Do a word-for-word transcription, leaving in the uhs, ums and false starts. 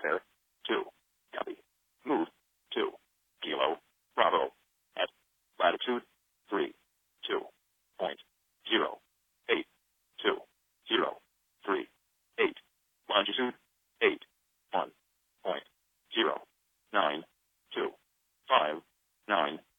prepare, two, copy, move, two, kilo, bravo, at latitude, three, two, point, zero, eight, two, zero, three, eight, longitude, eight, one, point, zero, nine, two, five, nine,